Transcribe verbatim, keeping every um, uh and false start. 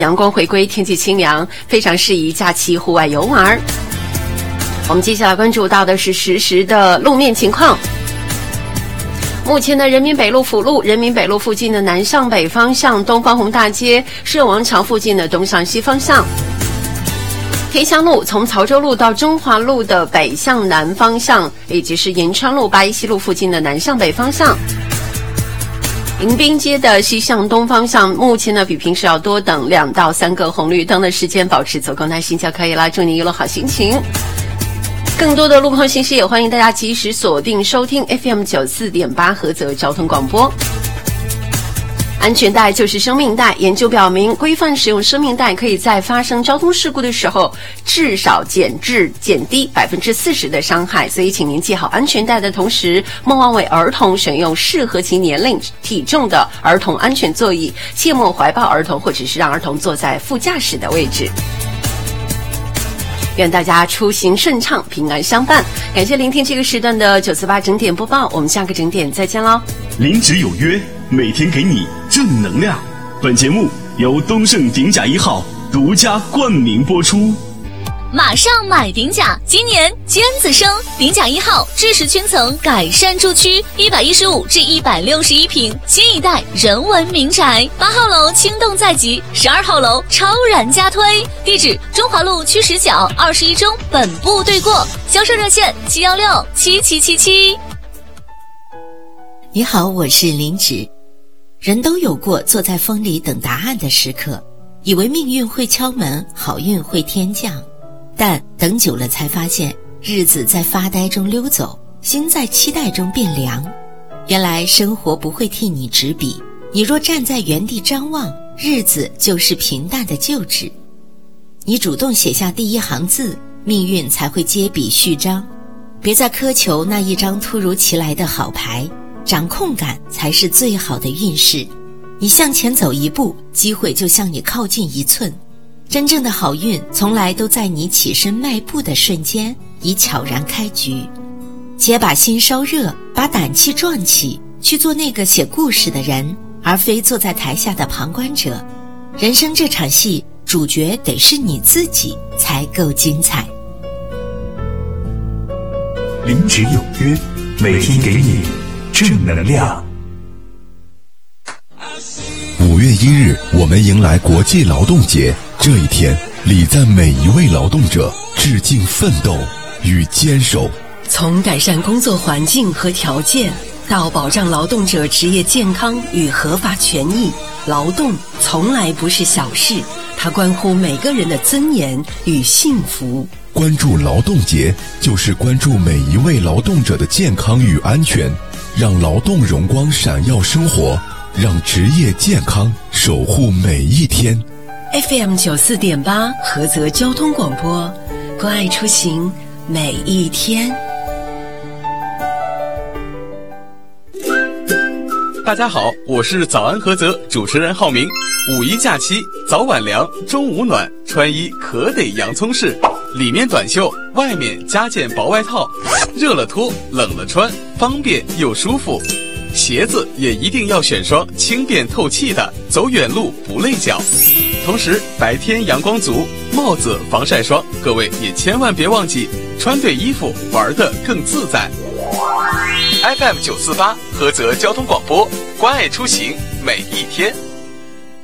阳光回归，天气清凉，非常适宜假期户外游玩。我们接下来关注到的是实时的路面情况。目前的人民北路辅路、人民北路附近的南向北方向、东方红大街、社王桥附近的东向西方向。天香路从曹州路到中华路的北向南方向，以及是延川路、八一西路附近的南向北方向。迎宾街的西向东方向，目前呢比平时要多等两到三个红绿灯的时间，保持走够耐心就可以了。祝您一路好心情。更多的路况信息也欢迎大家及时锁定收听 F M 九十四点八 菏泽交通广播。安全带就是生命带，研究表明，规范使用生命带可以在发生交通事故的时候，至少减至减低百分之四十的伤害。所以，请您系好安全带的同时，莫忘为儿童选用适合其年龄、体重的儿童安全座椅，切莫怀抱儿童或者是让儿童坐在副驾驶的位置。愿大家出行顺畅，平安相伴。感谢聆听这个时段的九四八整点播报，我们下个整点再见喽。 零值有约，每天给你正能量。本节目由东盛鼎甲一号独家冠名播出。 马上买鼎甲，今年尖子生，鼎甲一号智石圈层改善住区，一百一十五至一百六十一平，新一代人文民宅。八号楼轻动在即，十二号楼超然加推。地址：中华路区十角二十一中本部对过。销售热线：七幺六七七七七。 你好，我是林芷。人都有过坐在风里等答案的时刻，以为命运会敲门，好运会天降。但等久了才发现，日子在发呆中溜走，心在期待中变凉。原来生活不会替你执笔，你若站在原地张望，日子就是平淡的旧纸。你主动写下第一行字，命运才会接笔续章。别再苛求那一张突如其来的好牌，掌控感才是最好的运势。你向前走一步，机会就向你靠近一寸。真正的好运从来都在你起身迈步的瞬间已悄然开局。且把心烧热，把胆气壮起，去做那个写故事的人，而非坐在台下的旁观者。人生这场戏，主角得是你自己才够精彩。 零值有约，每天给你正能量。 五月一日，我们迎来国际劳动节。这一天，礼赞每一位劳动者，致敬奋斗与坚守。 从改善工作环境和条件，到保障劳动者职业健康与合法权益，劳动从来不是小事，它关乎每个人的尊严与幸福。 关注劳动节，就是关注每一位劳动者的健康与安全，让劳动荣光闪耀生活，让职业健康守护每一天。 F M 九四点八菏泽交通广播，关爱出行每一天。 大家好，我是早安菏泽主持人浩明。五一假期，早晚凉，中午暖，穿衣可得洋葱式，里面短袖，外面加件薄外套，热了脱，冷了穿，方便又舒服。鞋子也一定要选双轻便透气的，走远路不累脚。同时白天阳光足，帽子防晒霜，各位也千万别忘记穿对衣服，玩得更自在。 F M 九四八菏泽交通广播，关爱出行每一天。